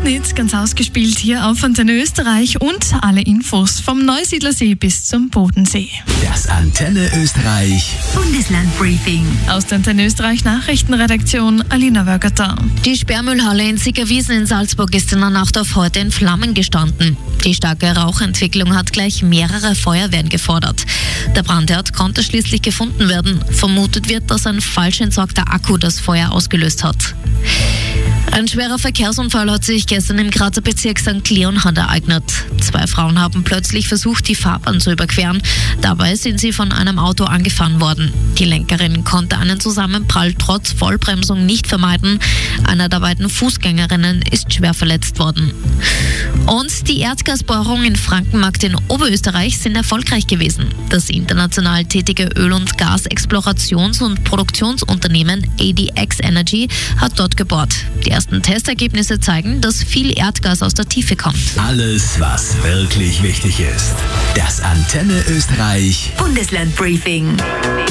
nicht ganz ausgespielt hier auf Antenne Österreich und alle Infos vom Neusiedlersee bis zum Bodensee. Das Antenne Österreich Bundeslandbriefing. Aus der Antenne Österreich Nachrichtenredaktion Alina Wörgerter. Die Sperrmüllhalle in Siegerwiesen in Salzburg ist in der Nacht auf heute in Flammen gestanden. Die starke Rauchentwicklung hat gleich mehrere Feuerwehren gefordert. Der Brandherd konnte schließlich gefunden werden. Vermutet wird, dass ein falsch entsorgter Akku das Feuer ausgelöst hat. Ein schwerer Verkehrsunfall hat sich gestern im Grazer Bezirk St. Leonhard ereignet. 2 Frauen haben plötzlich versucht, die Fahrbahn zu überqueren. Dabei sind sie von einem Auto angefahren worden. Die Lenkerin konnte einen Zusammenprall trotz Vollbremsung nicht vermeiden. Einer der beiden Fußgängerinnen ist schwer verletzt worden. Und die Erdgasbohrungen in Frankenmarkt in Oberösterreich sind erfolgreich gewesen. Das international tätige Öl- und Gasexplorations- und Produktionsunternehmen ADX Energy hat dort gebohrt. Die ersten Testergebnisse zeigen, dass viel Erdgas aus der Tiefe kommt. Alles, was wirklich wichtig ist. Das Antenne Österreich Bundeslandbriefing.